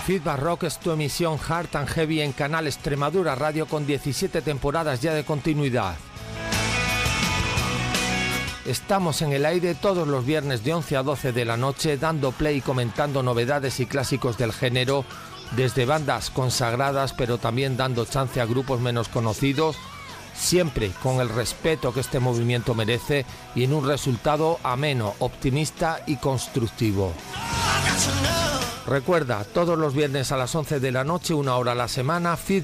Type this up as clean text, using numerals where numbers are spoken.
Feedback Rock es tu emisión Hard and Heavy en Canal Extremadura Radio con 17 temporadas ya de continuidad. Estamos en el aire todos los viernes de 11 a 12 de la noche, dando play y comentando novedades y clásicos del género, desde bandas consagradas, pero también dando chance a grupos menos conocidos, siempre con el respeto que este movimiento merece y en un resultado ameno, optimista y constructivo. Recuerda, todos los viernes a las 11 de la noche, 1 hora a la semana,